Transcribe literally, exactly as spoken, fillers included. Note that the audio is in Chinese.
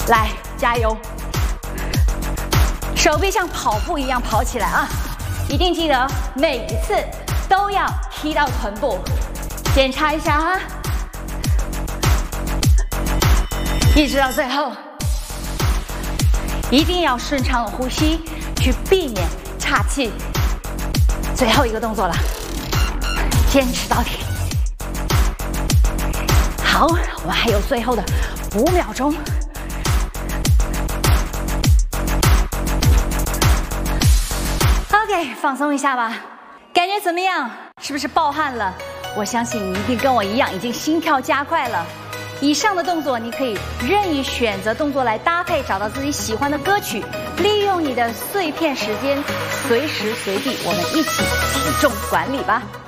来，加油！手臂像跑步一样跑起来啊！一定记得每一次都要踢到臀部，检查一下哈，一直到最后，一定要顺畅的呼吸，去避免岔气。最后一个动作了，坚持到底。好，我们还有最后的五秒钟。OK， 放松一下吧，感觉怎么样？是不是暴汗了？我相信你一定跟我一样，已经心跳加快了。以上的动作，你可以任意选择动作来搭配，找到自己喜欢的歌曲，利用你的碎片时间，随时随地，我们一起体重管理吧。